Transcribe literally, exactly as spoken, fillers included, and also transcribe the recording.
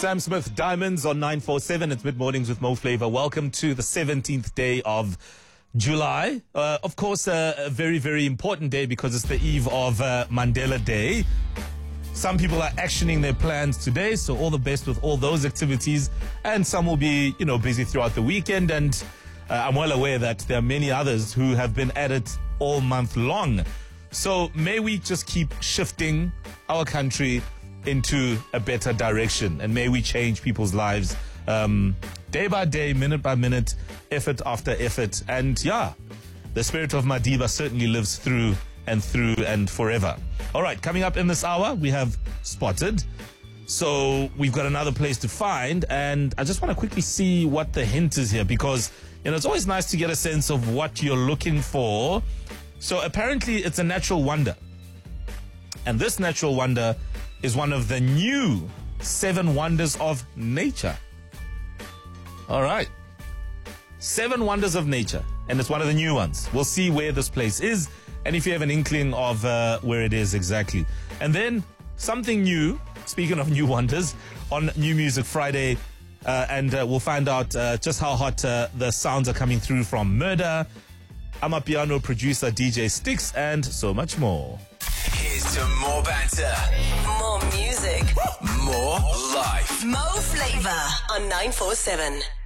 Sam Smith, Diamonds on nine four seven. It's Mid-Mornings with Mo Flava. Welcome to the seventeenth day of July. Uh, of course, uh, a very, very important day because it's the eve of uh, Mandela Day. Some people are actioning their plans today, so all the best with all those activities. And some will be, you know, busy throughout the weekend. And uh, I'm well aware that there are many others who have been at it all month long. So may we just keep shifting our country into a better direction, and may we change people's lives um, day by day, minute by minute, effort after effort. And yeah, the spirit of Madiba certainly lives through and through and forever. All right, coming up in this hour, we have Spotted. So we've got another place to find, and I just want to quickly see what the hint is here, because, you know, it's always nice to get a sense of what you're looking for. So apparently it's a natural wonder. And this natural wonder is one of the new seven wonders of nature. All right. Seven wonders of nature. And it's one of the new ones. We'll see where this place is, and if you have an inkling of uh, where it is exactly. And then something new, speaking of new wonders, on New Music Friday. Uh, and uh, we'll find out uh, just how hot uh, the sounds are coming through from Murder, Amapiano producer D J Sticks, and so much more. Here's to more banter, more music, more life. Mo Flava on nine four seven.